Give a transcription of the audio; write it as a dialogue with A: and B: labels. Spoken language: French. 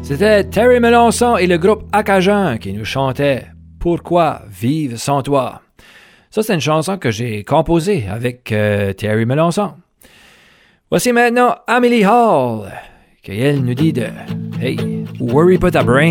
A: C'était Terry Melançon et le groupe Acajang qui nous chantaient « Pourquoi vivre sans toi ». Ça, c'est une chanson que j'ai composée avec Terry Melançon. Voici maintenant Amélie Hall, qui elle nous dit de « Hey, worry pas ta brain ».